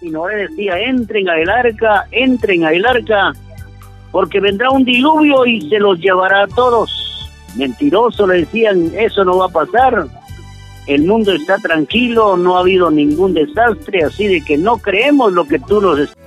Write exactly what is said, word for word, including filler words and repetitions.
Y Noé decía, entren al arca, entren al arca, porque vendrá un diluvio y se los llevará a todos. Mentiroso, le decían, eso no va a pasar. El mundo está tranquilo, no ha habido ningún desastre, así de que no creemos lo que tú nos estás